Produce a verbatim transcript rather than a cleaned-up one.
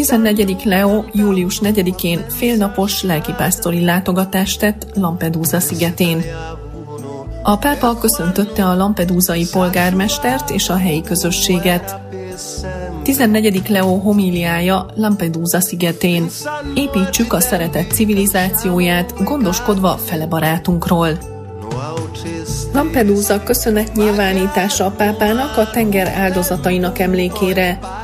tizennegyedik Leo július negyedikén félnapos lelkipásztori látogatást tett Lampedusa szigetén. A pápa köszöntötte a lampedusai polgármestert és a helyi közösséget. tizennegyedik Leo homíliája Lampedusa szigetén. Építsük a szeretet civilizációját, gondoskodva fele barátunkról. Lampedusa köszönetnyilvánítása a pápának a tenger áldozatainak emlékére.